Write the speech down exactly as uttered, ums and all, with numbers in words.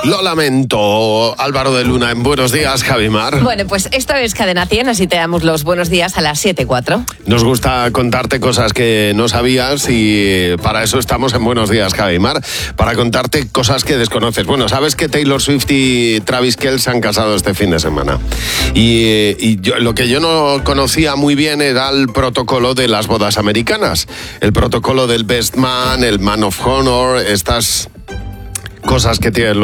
Lo lamento, Álvaro de Luna, en Buenos Días, Javimar. Bueno, pues esto es Cadena cien, así te damos los buenos días a las siete y cuatro. Nos gusta contarte cosas que no sabías y para eso estamos en Buenos Días, Javimar, para contarte cosas que desconoces. Bueno, sabes que Taylor Swift y Travis Kelce se han casado este fin de semana. Y, y yo, lo que yo no conocía muy bien era el protocolo de las bodas americanas. El protocolo del best man, el man of honor, estas cosas que tienen los